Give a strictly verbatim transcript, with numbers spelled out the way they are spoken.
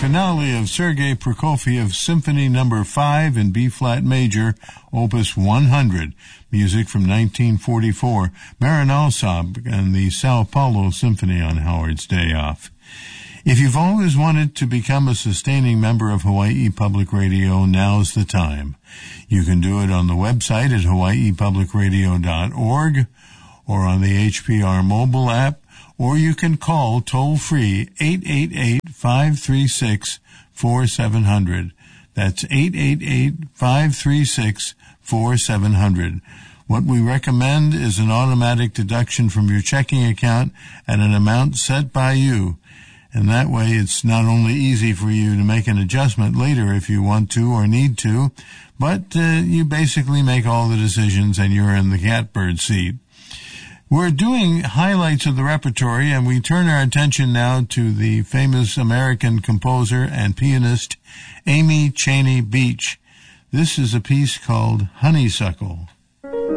finale of Sergei Prokofiev's Symphony Number five in B-flat major, Opus one hundred, music from nineteen forty-four, Marin Alsop and the Sao Paulo Symphony on Howard's day off. If you've always wanted to become a sustaining member of Hawaii Public Radio, now's the time. You can do it on the website at hawaii public radio dot org or on the H P R mobile app, or you can call toll-free eight eight eight, five three six, four seven zero zero. That's eight eight eight, five three six, four seven zero zero. What we recommend is an automatic deduction from your checking account at an amount set by you. And that way it's not only easy for you to make an adjustment later if you want to or need to, but uh, you basically make all the decisions and you're in the catbird seat. We're doing highlights of the repertory, and we turn our attention now to the famous American composer and pianist Amy Chaney Beach. This is a piece called Honeysuckle.